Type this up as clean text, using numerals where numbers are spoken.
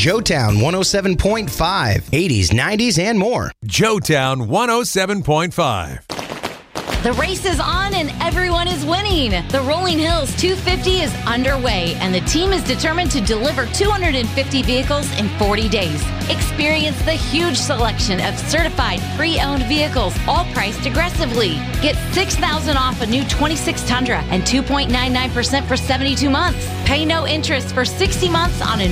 Joetown 107.5, 80s, 90s, and more. Joetown 107.5. The race is on and everyone is winning. The Rolling Hills 250 is underway and the team is determined to deliver 250 vehicles in 40 days. Experience the huge selection of certified pre-owned vehicles, all priced aggressively. Get $6,000 off a new 26 Tundra and 2.99% for 72 months. Pay no interest for 60 months on a